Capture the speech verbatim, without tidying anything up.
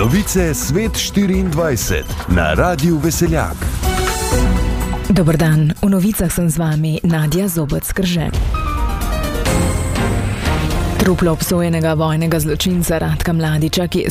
Novice Svet štiriindvajset na Radiu Veseljak. Dober dan, v novicah sem z vami Nadja Zobec-Krže. Truplo obsojenega vojnega zločinca Ratka Mladića, ki je